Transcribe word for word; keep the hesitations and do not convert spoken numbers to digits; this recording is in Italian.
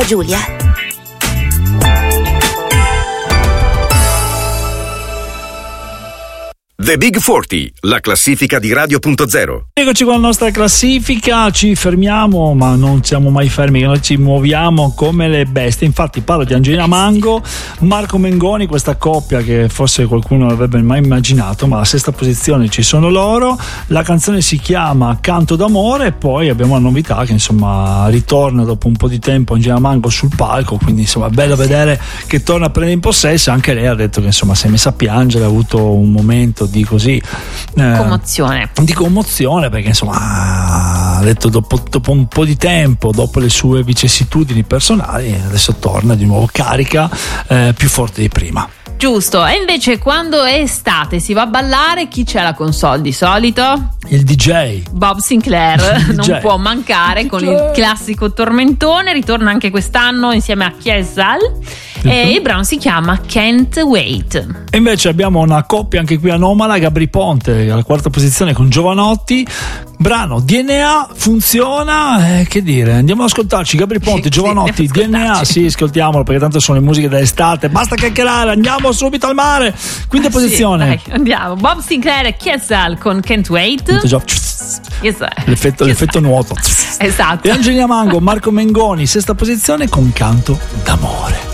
Giulia. The Big quaranta, la classifica di Radio punto zero. Eccoci con la nostra classifica, ci fermiamo ma non siamo mai fermi, noi ci muoviamo come le bestie. Infatti parlo di Angelina Mango, Marco Mengoni, questa coppia che forse qualcuno non avrebbe mai immaginato, ma alla sesta posizione ci sono loro. La canzone si chiama Canto d'amore e poi abbiamo la novità che insomma ritorna dopo un po' di tempo Angelina Mango sul palco, quindi insomma bello vedere che torna a prendere in possesso. Anche lei ha detto che insomma si è messa a piangere, ha avuto un momento di così eh, commozione di commozione perché insomma ha detto dopo, dopo un po' di tempo, dopo le sue vicissitudini personali, adesso torna di nuovo carica, eh, più forte di prima. Giusto. E invece quando è estate si va a ballare, chi c'è alla console di solito? Il D J Bob Sinclair. il D J. Non può mancare con il classico tormentone, ritorna anche quest'anno insieme a Chiesal e il brano si chiama Can't Wait. E invece abbiamo una coppia anche qui anomala, Gabri Ponte alla quarta posizione con Giovanotti, brano D N A, funziona, eh, che dire, andiamo ad ascoltarci Gabri Ponte, Giovanotti, sì, D N A, sì, ascoltiamolo perché tanto sono le musiche dell'estate, basta chiacchierare, andiamo subito al mare. Quinta ah, posizione, sì, dai, andiamo, Bob Sinclair e Chiesal con Can't Wait. Yes, l'effetto, l'effetto nuoto, esatto. e Angelina Mango, Marco Mengoni, sesta posizione con Canto d'amore.